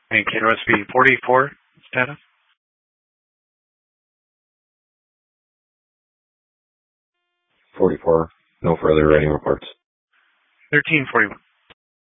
And KRSB 44 status? 44. No further writing reports. 1341.